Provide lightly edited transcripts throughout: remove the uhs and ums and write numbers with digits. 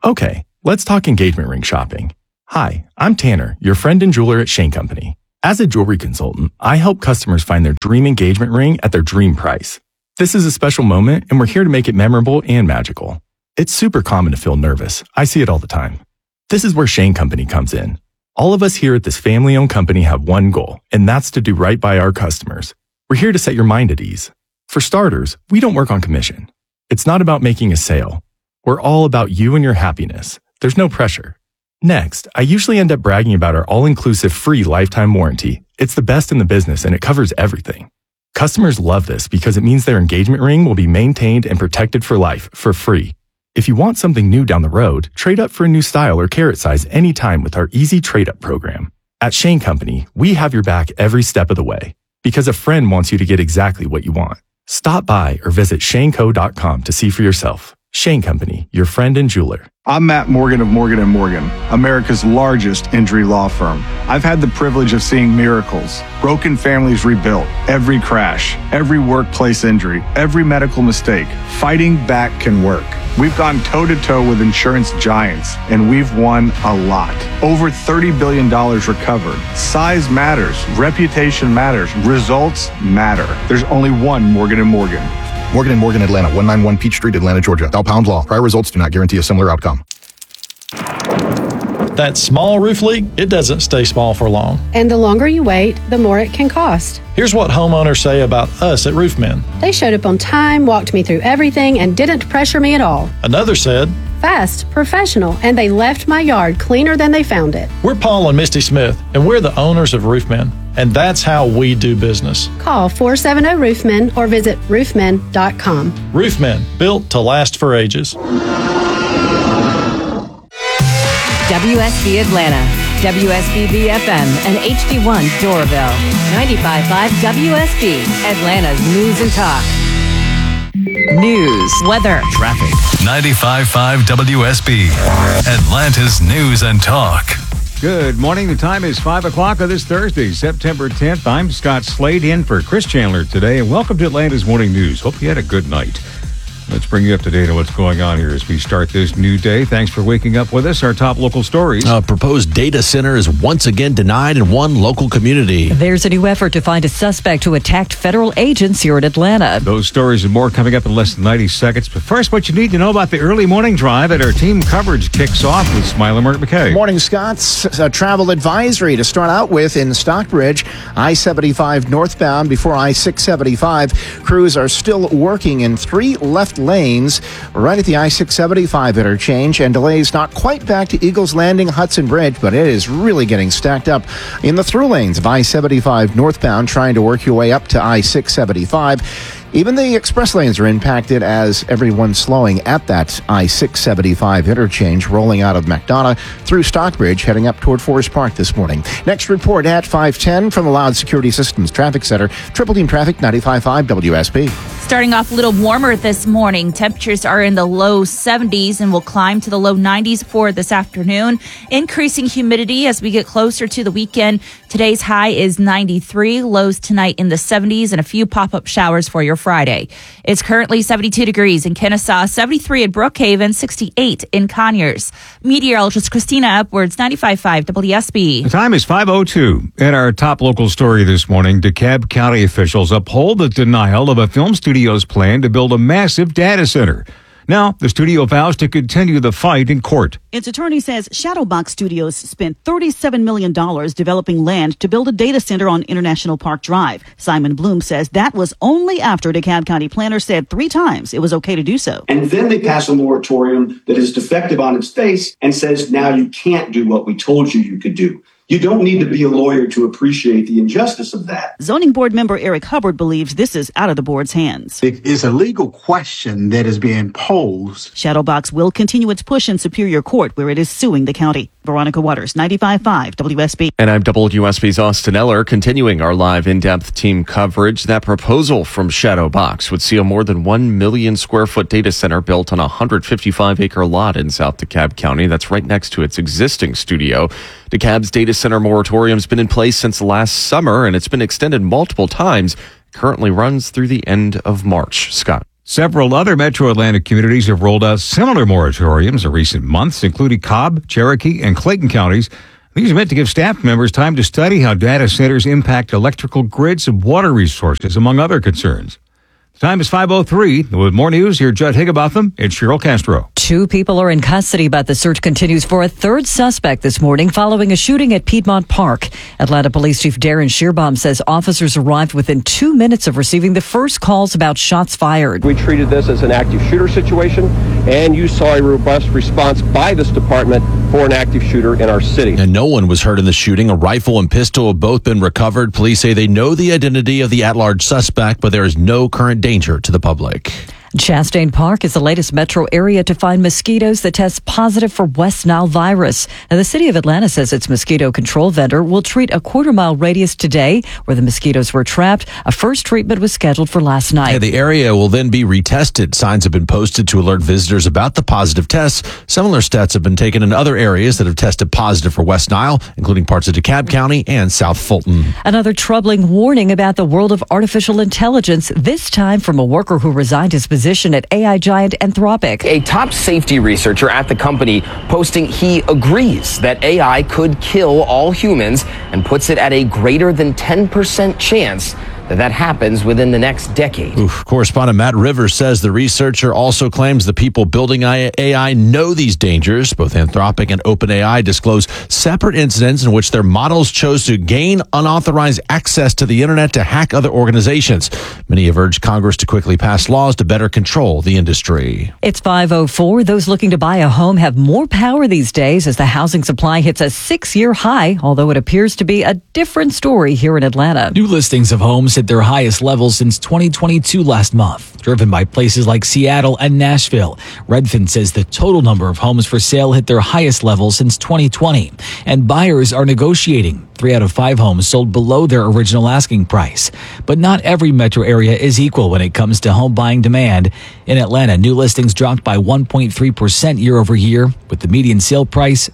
Okay, let's talk engagement ring shopping. Hi, I'm Tanner, your friend and jeweler at Shane Company. As a jewelry consultant, I help customers find their dream engagement ring at their dream price. This is a special moment, and we're here to make it memorable and magical. It's super common to feel nervous. I see it all the time. This is where Shane Company comes in. All of us here at this family-owned company have one goal, and that's to do right by our customers. We're here to set your mind at ease. For starters, we don't work on commission. It's not about making a sale. We're all about you and your happiness. There's no pressure. Next, I usually end up bragging about our all-inclusive free lifetime warranty. It's the best in the business and it covers everything. Customers love this because it means their engagement ring will be maintained and protected for life, for free. If you want something new down the road, trade up for a new style or carat size anytime with our easy trade-up program. At Shane Company, we have your back every step of the way because a friend wants you to get exactly what you want. Stop by or visit shaneco.com to see for yourself. Shane Company, your friend and jeweler. I'm Matt Morgan of Morgan & Morgan, America's largest injury law firm. I've had the privilege of seeing miracles, broken families rebuilt, every crash, every workplace injury, every medical mistake. Fighting back can work. We've gone toe-to-toe with insurance giants, and we've won a lot. Over $30 billion recovered. Size matters. Reputation matters. Results matter. There's only one Morgan & Morgan. Morgan & Morgan, Atlanta, 191 Peach Street, Atlanta, Georgia. Pound law. Prior results do not guarantee a similar outcome. That small roof leak, it doesn't stay small for long. And the longer you wait, the more it can cost. Here's what homeowners say about us at Roofmen. They showed up on time, walked me through everything, and didn't pressure me at all. Another said, fast, professional, and they left my yard cleaner than they found it. We're Paul and Misty Smith, and we're the owners of Roofmen. And that's how we do business. Call 470-ROOFMEN or visit roofmen.com. Roofmen, built to last for ages. WSB Atlanta, WSB FM, and HD1 Doraville. 95.5 WSB, Atlanta's news and talk. News, weather, traffic. 95.5 WSB, Atlanta's news and talk. Good morning. The time is 5 o'clock on this Thursday, September 10th. I'm Scott Slade in for Chris Chandler today, and welcome to Atlanta's Morning News. Hope you had a good night. Let's bring you up to date on what's going on here as we start this new day. Thanks for waking up with us. Our top local stories. A proposed data center is once again denied in one local community. There's a new effort to find a suspect who attacked federal agents here in Atlanta. Those stories and more coming up in less than 90 seconds. But first, what you need to know about the early morning drive that our team coverage kicks off with Smile and Mark McKay. Morning, Scott's travel advisory to start out with in Stockbridge. I-75 northbound before I-675. Crews are still working in 3 left lanes right at the I-675 interchange, and delays not quite back to Eagles Landing, Hudson Bridge, but it is really getting stacked up in the through lanes of I-75 northbound, trying to work your way up to I-675. Even the express lanes are impacted as everyone's slowing at that I-675 interchange, rolling out of McDonough through Stockbridge, heading up toward Forest Park this morning. Next report at 5:10 from the Loud Security Systems Traffic Center. Triple Team Traffic, 95.5 WSB. Starting off a little warmer this morning. Temperatures are in the low 70s and will climb to the low 90s for this afternoon. Increasing humidity as we get closer to the weekend. Today's high is 93, lows tonight in the 70s, and a few pop-up showers for your Friday. It's currently 72 degrees in Kennesaw, 73 in Brookhaven, 68 in Conyers. Meteorologist Christina Upwards, 95.5 WSB. The time is 5:02. And our top local story this morning, DeKalb County officials uphold the denial of a film studio's plan to build a massive data center. Now, the studio vows to continue the fight in court. Its attorney says Shadowbox Studios spent $37 million developing land to build a data center on International Park Drive. Simon Bloom says that was only after DeKalb County planner said 3 times it was okay to do so. And then they pass a moratorium that is defective on its face and says, now you can't do what we told you could do. You don't need to be a lawyer to appreciate the injustice of that. Zoning board member Eric Hubbard believes this is out of the board's hands. It is a legal question that is being posed. Shadowbox will continue its push in Superior Court, where it is suing the county. Veronica Waters, 95.5 WSB. And I'm WSB's Austin Eller, continuing our live in-depth team coverage. That proposal from Shadowbox would see a more than 1 million square foot data center built on a 155-acre lot in South DeKalb County. That's right next to its existing studio. DeKalb's data center moratorium's been in place since last summer, and it's been extended multiple times. Currently runs through the end of March. Scott. Several other metro Atlanta communities have rolled out similar moratoriums in recent months, including Cobb, Cherokee, and Clayton counties. These are meant to give staff members time to study how data centers impact electrical grids and water resources, among other concerns. The time is 5:03. With more news, here's Judd Higginbotham and Cheryl Castro. 2 people are in custody, but the search continues for a third suspect this morning following a shooting at Piedmont Park. Atlanta Police Chief Darren Shearbaum says officers arrived within 2 minutes of receiving the first calls about shots fired. We treated this as an active shooter situation, and you saw a robust response by this department for an active shooter in our city. And no one was hurt in the shooting. A rifle and pistol have both been recovered. Police say they know the identity of the at-large suspect, but there is no current danger to the public. Chastain Park is the latest metro area to find mosquitoes that test positive for West Nile virus. Now, the city of Atlanta says its mosquito control vendor will treat a quarter-mile radius today where the mosquitoes were trapped. A first treatment was scheduled for last night. The area will then be retested. Signs have been posted to alert visitors about the positive tests. Similar steps have been taken in other areas that have tested positive for West Nile, including parts of DeKalb County and South Fulton. Another troubling warning about the world of artificial intelligence, this time from a worker who resigned his position at AI giant Anthropic. A top safety researcher at the company posting he agrees that AI could kill all humans and puts it at a greater than 10% chance that happens within the next decade. Correspondent Matt Rivers says the researcher also claims the people building AI know these dangers. Both Anthropic and OpenAI disclose separate incidents in which their models chose to gain unauthorized access to the internet to hack other organizations. Many have urged Congress to quickly pass laws to better control the industry. It's 5:04. Those looking to buy a home have more power these days as the housing supply hits a 6-year high, although it appears to be a different story here in Atlanta. New listings of homes hit their highest levels since 2022 last month, driven by places like Seattle and Nashville. Redfin says the total number of homes for sale hit their highest level since 2020, and buyers are negotiating. 3 out of 5 homes sold below their original asking price. But not every metro area is equal when it comes to home buying demand. In Atlanta, new listings dropped by 1.3% year over year, with the median sale price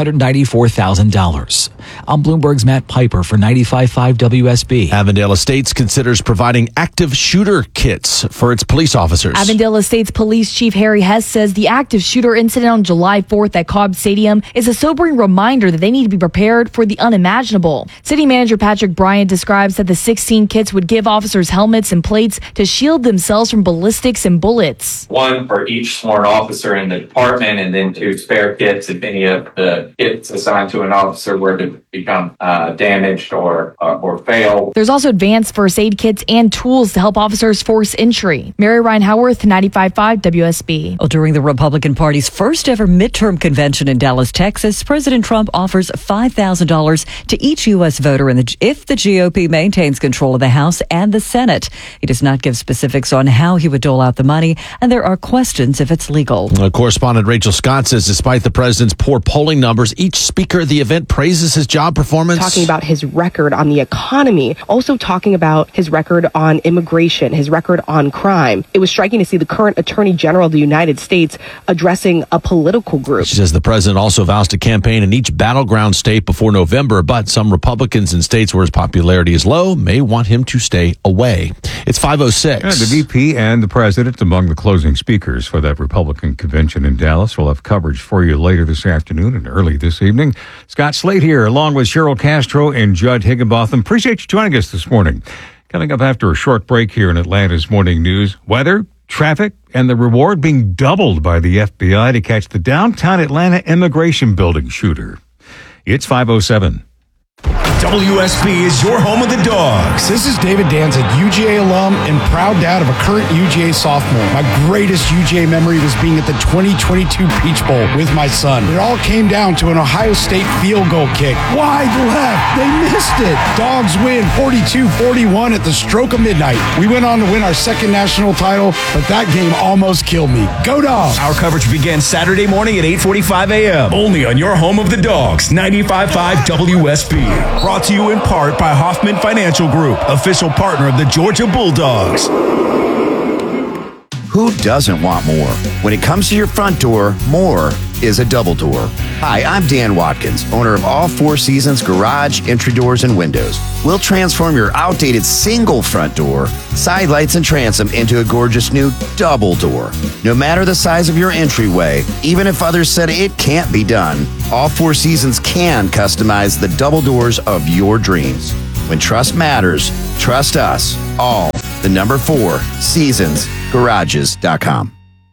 $394,000. I'm Bloomberg's Matt Piper for 95.5 WSB. Avondale Estates considers providing active shooter kits for its police officers. Avondale Estates Police Chief Harry Hess says the active shooter incident on July 4th at Cobb Stadium is a sobering reminder that they need to be prepared for the unimaginable. City Manager Patrick Bryant describes that the 16 kits would give officers helmets and plates to shield themselves from ballistics and bullets. 1 for each sworn officer in the department, and then 2 spare kits if any of the kits assigned to an officer were to become damaged or fail. There's also advanced first aid kits and tools to help officers force entry. Mary Ryan Howarth, 95.5 WSB. Well, during the Republican Party's first ever midterm convention in Dallas, Texas, President Trump offers $5,000 to each U.S. voter if the GOP maintains control of the House and the Senate. He does not give specifics on how he would dole out the money, and there are questions if it's legal. Correspondent Rachel Scott says despite the president's poor polling numbers, each speaker at the event praises his job performance. Talking about his record on the economy, also talking about his record on immigration, his record on crime. It was striking to see the current Attorney General of the United States addressing a political group. She says the president also vows to campaign in each battleground state before November, but some Republicans in states where his popularity is low may want him to stay away. It's 5:06. Yeah, the VP and the president among the closing speakers for that Republican convention in Dallas. We'll have coverage for you later this afternoon and early this evening. Scott Slade here, along with Cheryl Castro and Judd Higginbotham. Appreciate you joining us this morning. Coming up after a short break here in Atlanta's Morning News, weather, traffic, and the reward being doubled by the FBI to catch the downtown Atlanta immigration building shooter. It's 5:07. WSB is your home of the Dogs. This is David Danzig, UGA alum and proud dad of a current UGA sophomore. My greatest UGA memory was being at the 2022 Peach Bowl with my son. It all came down to an Ohio State field goal kick. Wide left. They missed it. Dogs win 42-41 at the stroke of midnight. We went on to win our second national title, but that game almost killed me. Go Dogs! Our coverage begins Saturday morning at 8:45 a.m. Only on your home of the Dogs, 95.5 WSB. Brought to you in part by Hoffman Financial Group, official partner of the Georgia Bulldogs. Who doesn't want more? When it comes to your front door, more is a double door. Hi, I'm Dan Watkins, owner of All Four Seasons Garage, Entry Doors, and Windows. We'll transform your outdated single front door, side lights, and transom into a gorgeous new double door. No matter the size of your entryway, even if others said it can't be done, All Four Seasons can customize the double doors of your dreams. When trust matters, trust us. All, the number 4, seasonsgarages.com.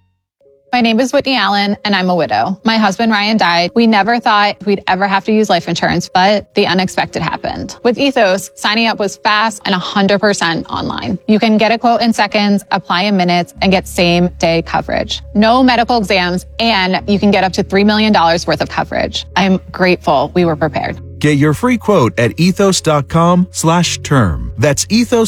My name is Whitney Allen, and I'm a widow. My husband, Ryan, died. We never thought we'd ever have to use life insurance, but the unexpected happened. With Ethos, signing up was fast and 100% online. You can get a quote in seconds, apply in minutes, and get same-day coverage. No medical exams, and you can get up to $3 million worth of coverage. I'm grateful we were prepared. Get your free quote at ethos.com/term. That's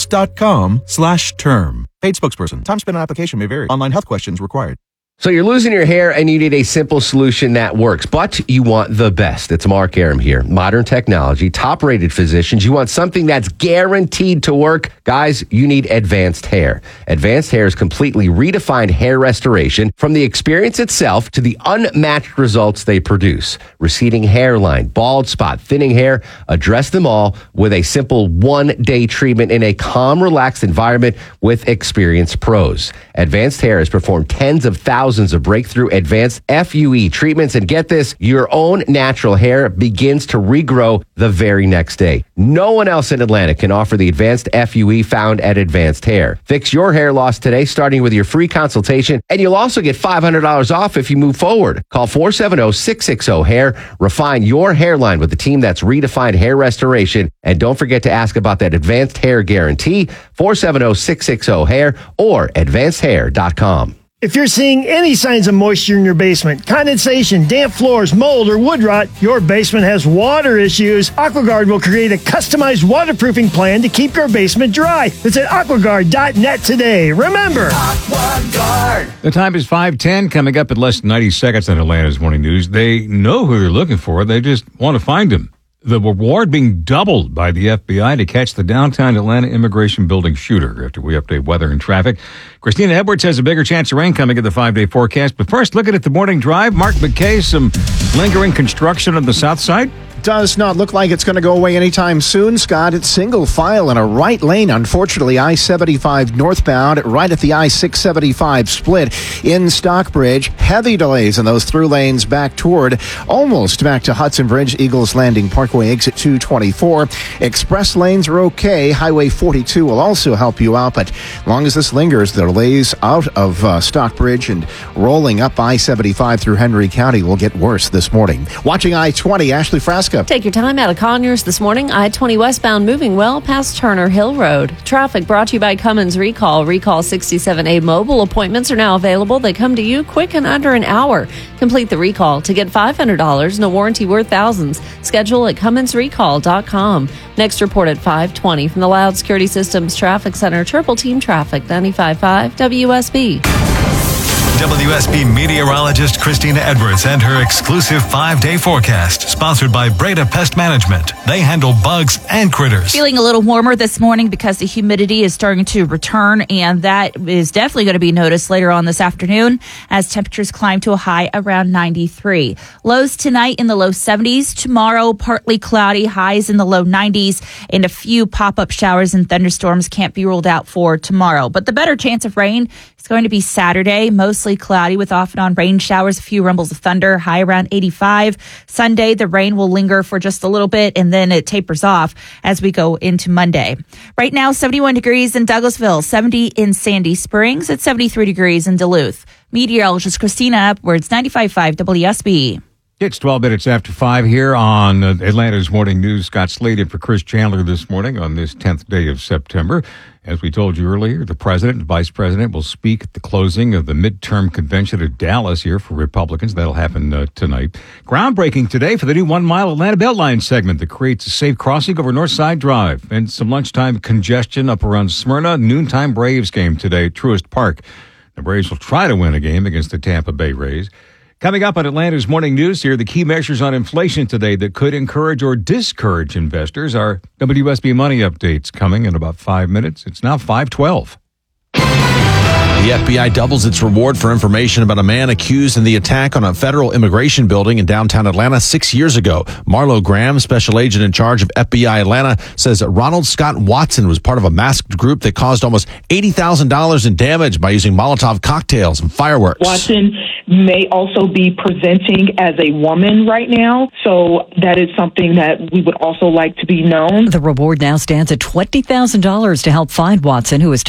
ethos.com/term. Paid spokesperson. Time spent on application may vary. Online health questions required. So you're losing your hair and you need a simple solution that works, but you want the best. It's Mark Aram here. Modern technology, top-rated physicians. You want something that's guaranteed to work. Guys, you need Advanced Hair. Advanced Hair is completely redefined hair restoration from the experience itself to the unmatched results they produce. Receding hairline, bald spot, thinning hair, address them all with a simple one-day treatment in a calm, relaxed environment with experienced pros. Advanced Hair has performed tens of thousands of breakthrough advanced FUE treatments, and get this, your own natural hair begins to regrow the very next day. No one else in Atlanta can offer the advanced FUE found at Advanced Hair. Fix your hair loss today, starting with your free consultation, and you'll also get $500 off if you move forward. Call 470-660-HAIR. Refine your hairline with the team that's redefined hair restoration, and don't forget to ask about that Advanced Hair Guarantee, 470-660-HAIR or advancedhair.com. If you're seeing any signs of moisture in your basement, condensation, damp floors, mold, or wood rot, your basement has water issues, AquaGuard will create a customized waterproofing plan to keep your basement dry. Visit aquaguard.net today. Remember, AquaGuard. The time is 5:10, coming up in less than 90 seconds on Atlanta's Morning News. They know who they're looking for. They just want to find him. The reward being doubled by the FBI to catch the downtown Atlanta immigration building shooter after we update weather and traffic. Christina Edwards has a bigger chance of rain coming in the 5-day forecast. But first, looking at the morning drive, Mark McKay, some lingering construction on the south side. Does not look like it's going to go away anytime soon, Scott. It's single file in a right lane. Unfortunately, I-75 northbound, right at the I-675 split in Stockbridge. Heavy delays in those through lanes back toward, almost back to Hudson Bridge, Eagles Landing Parkway, exit 224. Express lanes are okay. Highway 42 will also help you out, but as long as this lingers, the delays out of Stockbridge and rolling up I-75 through Henry County will get worse this morning. Watching I-20, Ashley Frasca. Take your time out of Conyers this morning. I-20 westbound moving well past Turner Hill Road. Traffic brought to you by Cummins Recall. Recall 67A mobile appointments are now available. They come to you quick and under an hour. Complete the recall to get $500 and a warranty worth thousands. Schedule at CumminsRecall.com. Next report at 5:20 from the Loud Security Systems Traffic Center. Triple Team Traffic, 95.5 WSB. WSB meteorologist Christina Edwards and her exclusive 5-day forecast, sponsored by Breda Pest Management. They handle bugs and critters. Feeling a little warmer this morning because the humidity is starting to return, and that is definitely going to be noticed later on this afternoon as temperatures climb to a high around 93. Lows tonight in the low 70s. Tomorrow, partly cloudy, highs in the low 90s, and a few pop-up showers and thunderstorms can't be ruled out for tomorrow. But the better chance of rain is going to be Saturday, mostly cloudy with off and on rain showers, a few rumbles of thunder, high around 85. Sunday, the rain will linger for just a little bit, and then it tapers off as we go into Monday. Right now, 71 degrees in Douglasville, 70 in Sandy Springs, at 73 degrees in Duluth. Meteorologist Christina Edwards, 95.5 WSB. It's 12 minutes after 5 here on Atlanta's Morning News. Scott Slade for Chris Chandler this morning on this 10th day of September. As we told you earlier, the president and vice president will speak at the closing of the midterm convention at Dallas here for Republicans. That'll happen tonight. Groundbreaking today for the new 1 mile Atlanta Beltline segment that creates a safe crossing over Northside Drive, and some lunchtime congestion up around Smyrna. Noontime Braves game today at Truist Park. The Braves will try to win a game against the Tampa Bay Rays. Coming up on Atlanta's Morning News here, the key measures on inflation today that could encourage or discourage investors. Our WSB Money Update's coming in about 5 minutes. It's now 5:12. The FBI doubles its reward for information about a man accused in the attack on a federal immigration building in downtown Atlanta 6 years ago. Marlo Graham, special agent in charge of FBI Atlanta, says that Ronald Scott Watson was part of a masked group that caused almost $80,000 in damage by using Molotov cocktails and fireworks. Watson may also be presenting as a woman right now, so that is something that we would also like to be known. The reward now stands at $20,000 to help find Watson, who is